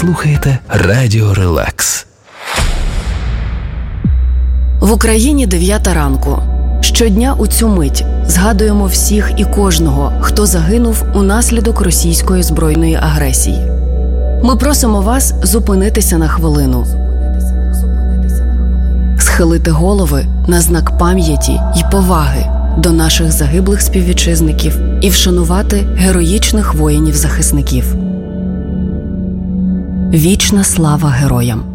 слухаєте Радіо Релакс. В Україні 9 ранку. Щодня у цю мить згадуємо всіх і кожного, хто загинув унаслідок російської збройної агресії. Ми просимо вас зупинитися на хвилину, схилити голови на знак пам'яті й поваги до наших загиблих співвітчизників і вшанувати героїчних воїнів-захисників. Вічна слава героям!